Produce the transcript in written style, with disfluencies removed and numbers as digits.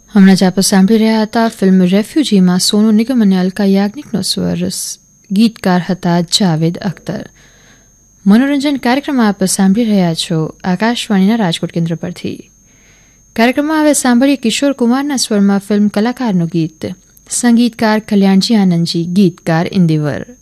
હમણાં જ આપણે સાંભળી રહ્યા હતા ફિલ્મ રેફ્યુજીમાં સોનુ નિગમ અને અલકા યાજ્ઞિકનો સ્વર. ગીતકાર હતા જાવેદ અખ્તર. મનોરંજન કાર્યક્રમમાં આપ સાંભળી રહ્યા છો આકાશવાણીના રાજકોટ કેન્દ્ર પરથી. કાર્યક્રમમાં હવે સાંભળીએ કિશોર કુમારના સ્વરમાં ફિલ્મ કલાકારનું ગીત. સંગીતકાર કલ્યાણજી આનંદજી, ગીતકાર ઇન્દિવર.